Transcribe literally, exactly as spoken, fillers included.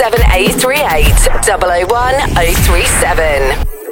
seven eight three eight, double oh one oh three seven.